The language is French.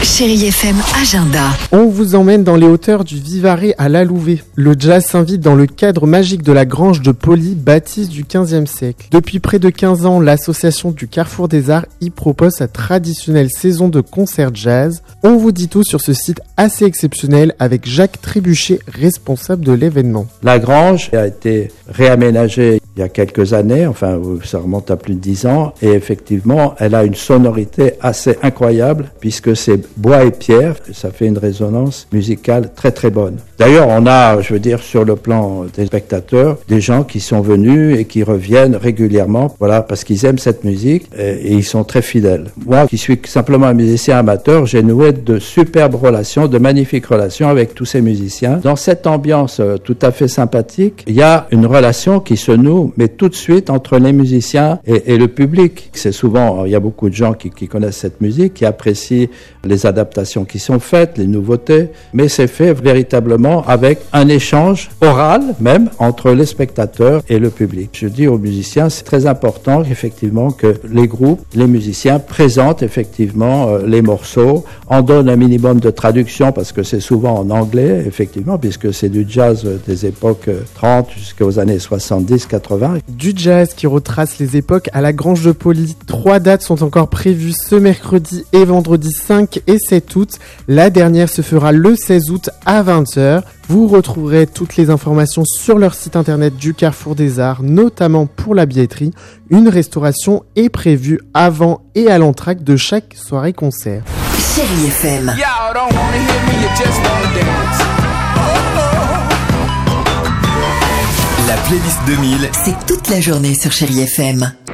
Chérie FM Agenda. On vous emmène dans les hauteurs du Vivarais à La Louvet. Le jazz s'invite dans le cadre magique de la Grange de Poly, bâtisse du XVe siècle. Depuis près de 15 ans, l'association du Carrefour des Arts y propose sa traditionnelle saison de concerts jazz. On vous dit tout sur ce site assez exceptionnel avec Jacques Trébuchet, responsable de l'événement. La Grange a été réaménagée il y a quelques années, enfin ça remonte à plus de 10 ans, et effectivement elle a une sonorité assez incroyable puisque c'est bois et pierre, ça fait une résonance musicale très très bonne. D'ailleurs on a, je veux dire, sur le plan des spectateurs, des gens qui sont venus et qui reviennent régulièrement, voilà, parce qu'ils aiment cette musique et ils sont très fidèles. Moi qui suis simplement un musicien amateur, j'ai noué de superbes relations, de magnifiques relations avec tous ces musiciens. Dans cette ambiance tout à fait sympathique, il y a une relation qui se noue, mais tout de suite entre les musiciens et le public. C'est souvent, il y a beaucoup de gens qui connaissent cette musique, qui apprécient les adaptations qui sont faites, les nouveautés, mais c'est fait véritablement avec un échange oral même entre les spectateurs et le public. Je dis aux musiciens, c'est très important effectivement que les groupes, les musiciens présentent effectivement les morceaux, en donnent un minimum de traduction parce que c'est souvent en anglais effectivement, puisque c'est du jazz des époques 30 jusqu'aux années 70, 80. Du jazz qui retrace les époques à la Grange de Poly. 3 dates sont encore prévues ce mercredi et vendredi 5 et 7 août. La dernière se fera le 16 août à 20h. Vous retrouverez toutes les informations sur leur site internet du Carrefour des Arts, notamment pour la billetterie. Une restauration est prévue avant et à l'entracte de chaque soirée-concert. Chérie FM. La playlist 2000, c'est toute la journée sur Chérie FM.